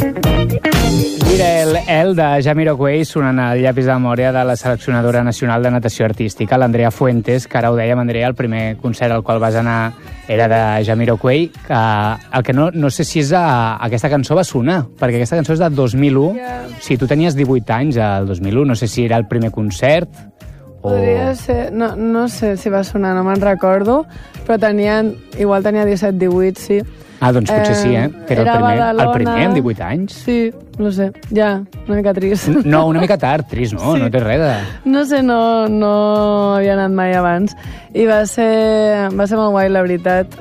Mira, el de Jamiroquai sonant al llapis de memòria de la seleccionadora nacional de natació artística, l'Andrea Fuentes, que ara ho dèiem, Andrea, el primer concert al qual vas anar era de Jamiroquai, que el que no sé si és aquesta cançó va sonar, perquè aquesta cançó és del 2001. Sí, tu tenies 18 anys al 2001, no sé si era el primer concert o... Podria ser, no sé si va sonar, no me'n recordo, però igual tenia 17-18, sí. Ah, doncs potser sí, que era el primer amb 18 anys. Sí, no sé, ja, una mica trist. No, una mica tard, trist, no? Sí. No té res de... No sé, no havia anat mai abans. I va ser molt guai, la veritat,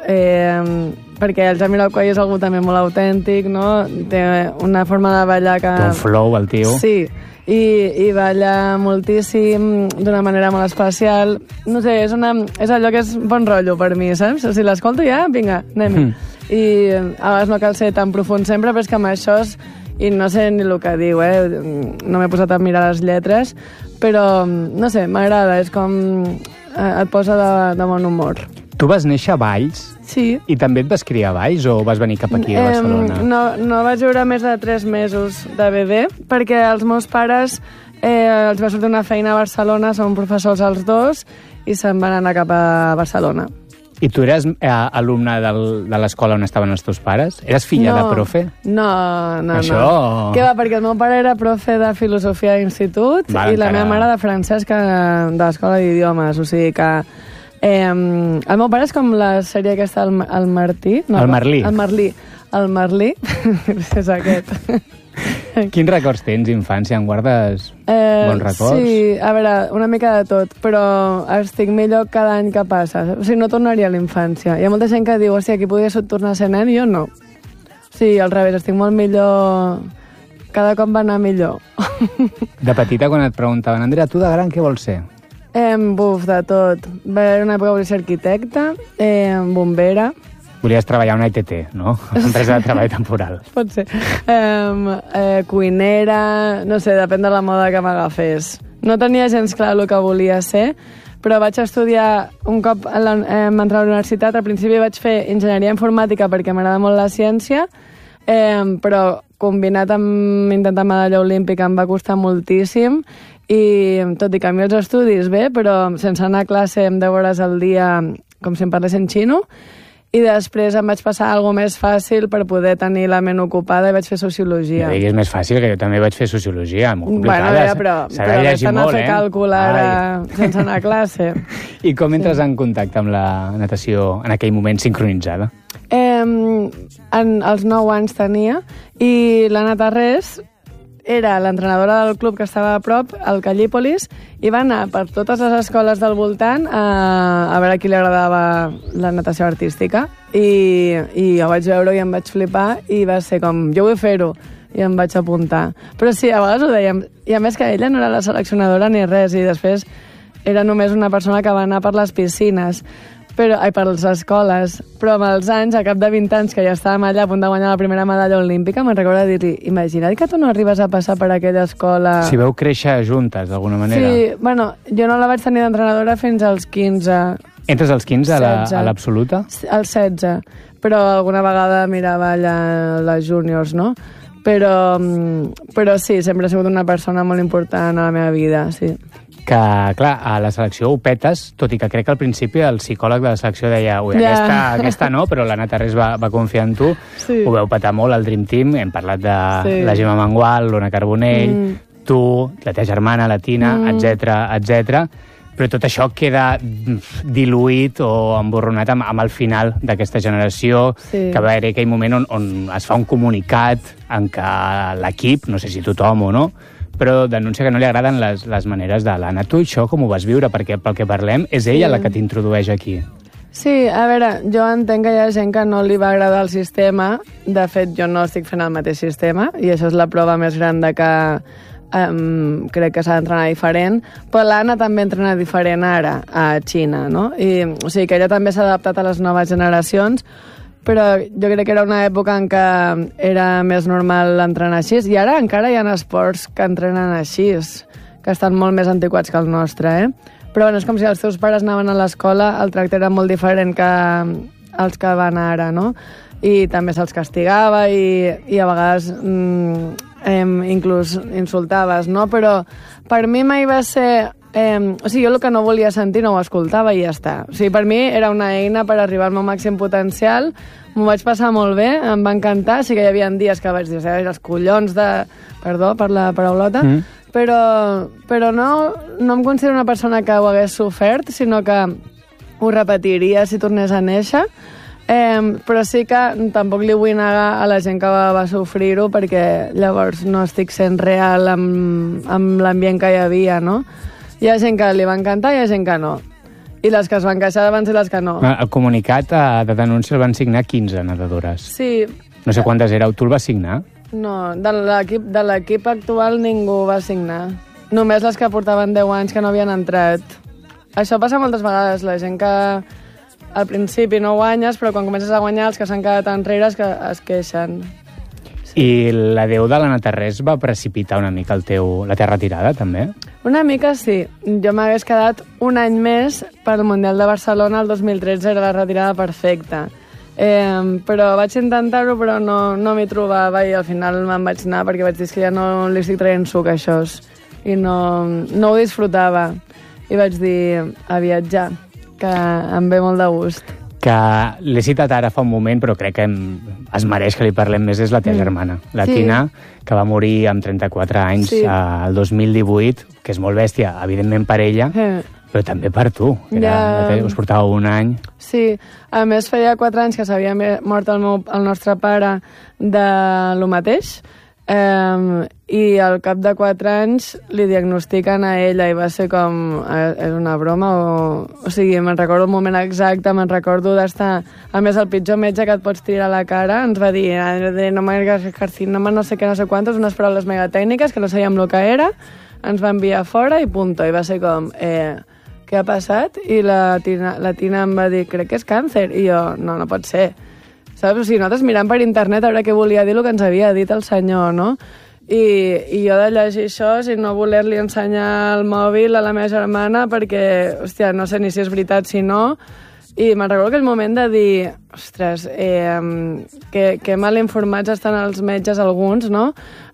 perquè el Jamiroquai és algú també molt autèntic, no? Té una forma de ballar que... Té un flow, el tio. Sí, i balla moltíssim, d'una manera molt especial. No sé, és allò que és bon rotllo per mi, saps? Si l'escolto ja, vinga, anem-hi. I a vegades no cal ser tan profund sempre, però és que amb això i no sé ni el que diu, no m'he posat a mirar les lletres, però no sé, m'agrada, és com et posa de bon humor. Tu vas néixer a Valls? Sí. I també et vas criar a Valls o vas venir cap aquí a Barcelona? No vaig viure més de 3 mesos de bebè, perquè els meus pares els va sortir una feina a Barcelona, són professors els dos, i se'n van anar cap a Barcelona. I tu eres alumne de l'escola on estaven els teus pares? Eres filla de profe? No. Això... Què va? Perquè el meu pare era profe de filosofia d'institut i la meva mare de francès de l'escola d'idiomes. O sigui que el meu pare és com la sèrie aquesta, el Martí. No, el Merlí. El Merlí és aquest. Quins records tens d'infància? En guardes bons records? Sí, a veure, una mica de tot, però estic millor cada any que passa. O sigui, no tornaria a la infància. Hi ha molta gent que diu, hòstia, aquí podria tornar a ser nen, i jo no. Sí, al revés, estic molt millor... Cada cop va anar millor. De petita, quan et preguntaven, Andrea, tu de gran què vols ser? De tot. Va haver una època que volia ser arquitecta, bombera... Volies treballar a una ITT, no? Empresa de treball temporal. Pot ser. Cuinera, no sé, depèn de la moda que m'agafés. No tenia gens clar el que volia ser, però vaig estudiar un cop entrar a la universitat. Al principi vaig fer enginyeria informàtica perquè m'agrada molt la ciència, però combinat amb intentar medalla olímpica em va costar moltíssim, i tot i que a mi els estudis bé, però sense anar a classe amb 10 hores al dia, com si em parlés en xino. I després em vaig passar a alguna més fàcil per poder tenir la ment ocupada i vaig fer sociologia. No diguis més fàcil, que jo també vaig fer sociologia, molt complicada. Bueno, però vaig anar a fer càlcul ara sense anar a classe. I com entres en contacte amb la natació en aquell moment sincronitzada? Els 9 anys tenia, i l'Anna Tarrés era l'entrenadora del club que estava a prop, al Callípolis, i va anar per totes les escoles del voltant a veure a qui li agradava la natació artística. I jo vaig veure i em vaig flipar, i va ser com, jo vull fer-ho, i em vaig apuntar. Però sí, a vegades ho dèiem, i a més que ella no era la seleccionadora ni res, i després era només una persona que va anar per les piscines, per les escoles, però amb els anys, a cap de 20 anys, que ja estàvem allà a punt de guanyar la primera medalla olímpica, me'n recordo de dir-li, imagina't que tu no arribes a passar per aquella escola... Si veu créixer juntes, d'alguna manera. Sí, bueno, jo no la vaig tenir d'entrenadora fins als 15. Entres als 15 a l'absoluta? Als 16, però alguna vegada mirava allà les júniors, no? Però sí, sempre he sigut una persona molt important a la meva vida, sí. Que, clar, a la selecció ho petes, tot i que crec que al principi el psicòleg de la selecció deia ui, aquesta no, però l'Anna Tarrés va confiar en tu. Sí. Ho veu petar molt, el Dream Team. Hem parlat de la Gemma Mengual, l'Ona Carbonell, tu, la teva germana, la Tina, etc. Però tot això queda diluït o emborronat amb el final d'aquesta generació, que va haver aquell moment on es fa un comunicat en què l'equip, no sé si tothom o no, però denuncia que no li agraden les maneres de l'Anna. Tu això com ho vas viure? Perquè pel que parlem és ella la que t'introdueix aquí. Sí, a veure, jo entenc que hi ha gent que no li va agradar el sistema. De fet, jo no estic fent el mateix sistema, i això és la prova més gran de que crec que s'ha d'entrenar diferent, però l'Anna també entrena diferent ara a Xina, no? O sigui que ella també s'ha adaptat a les noves generacions, però jo crec que era una època en què era més normal entrenar així, i ara encara hi ha esports que entrenen així, que estan molt més antiquats que el nostre, Però bueno, és com si els teus pares anaven a l'escola, el tracte era molt diferent que els que van ara, no? i també se'ls castigava i a vegades inclús insultaves, no? Però per mi mai va ser... o sigui, jo el que no volia sentir no ho escoltava i ja està. O sigui, per mi era una eina per arribar al meu màxim potencial, m'ho vaig passar molt bé, em va encantar, sí que hi havia dies que vaig dir, els collons de... Perdó per la paraulota, però no em considero una persona que ho hagués sofert, sinó que ho repetiria si tornés a néixer, però sí que tampoc li vull negar a la gent que va sofrir-ho, perquè llavors no estic sent real amb l'ambient que hi havia, no? Hi ha gent que li va encantar i hi ha gent que no. I les que es van queixar van ser les que no. El comunicat de denúncia el van signar 15 nedadores. Sí. No sé quantes éreu. Tu el vas signar? No, de l'equip actual ningú va signar. Només les que portaven 10 anys que no havien entrat. Això passa moltes vegades. La gent que al principi no guanyes, però quan comences a guanyar els que s'han quedat enrere es queixen. I l'adeu de l'Anna Tarrés va precipitar una mica la teva retirada, també? Una mica sí. Jo m'hagués quedat un any més per al Mundial de Barcelona, el 2013 era la retirada perfecta. Però vaig intentar-ho, però no m'hi trobava i al final me'n vaig anar perquè vaig dir que ja no li estic traient suc a això i no ho disfrutava. I vaig dir a viatjar, que em ve molt de gust. Que l'he citat ara fa un moment, però crec que es mereix que li parlem més, és la teva germana, la Tina, que va morir amb 34 anys el 2018, que és molt bèstia, evidentment per ella, però també per tu, que us portava un any. Sí, a més feia 4 anys que s'havia mort el nostre pare de lo mateix, i al cap de 4 anys li diagnostiquen a ella i va ser com, és una broma o sigui, me'n recordo el moment exacte, me'n recordo d'estar, a més el pitjor metge que et pots tirar a la cara ens va dir, no m'hagués carcinoma, no sé què, no sé quantos, unes paraules mega tècniques que no sabíem el que era, ens va enviar fora i punto, i va ser com què ha passat? I la Tina em va dir, crec que és càncer, i jo, no pot ser. Saps? O sigui, nosaltres mirant per internet a veure què volia dir el que ens havia dit el senyor, no? I jo de llegir això, si no voler-li ensenyar el mòbil a la meva germana, perquè, hòstia, no sé ni si és veritat, si no, i me'n recordo aquell moment de dir, ostres, que mal informats estan els metges alguns, no?,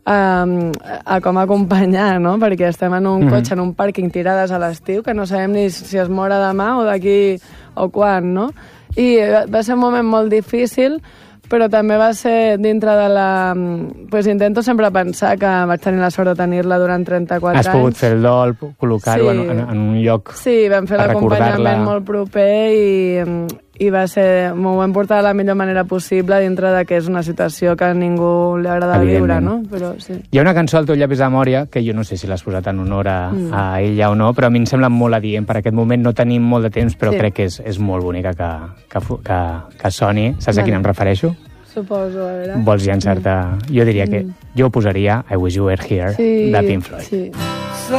a com acompanyar, no?, perquè estem en un cotxe, en un pàrquing, tirades a l'estiu, que no sabem ni si es mora demà o d'aquí o quan, no?, i va ser un moment molt difícil, però també va ser dintre de la... Pues intento sempre pensar que vaig tenir la sort de tenir-la durant 34 anys. Has pogut fer el dol, col·locar-ho en un lloc. Sí, vam fer l'acompanyament molt proper i va ser... M'ho vam portar de la millor manera possible dintre de que és una situació que a ningú li agrada viure, no? Però, sí. Hi ha una cançó al teu Llavis de Mòria, que jo no sé si l'has posat en honor a ella o no, però a mi em sembla molt adient. Per aquest moment no tenim molt de temps, però crec que és molt bonica que soni. Saps a quina em refereixo? Suposo, a veure. Vols llançar-te... Jo diria que jo posaria I Wish You Were Here, de Pink Floyd. Sí.